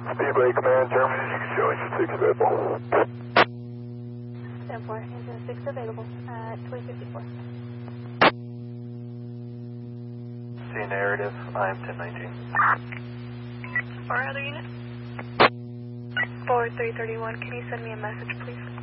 Speedway Command, Germany, you can show engine 6 available. 10-4, engine 6 available at 2054. See narrative, I'm 1019. For other unit? 4331, can you send me a message, please?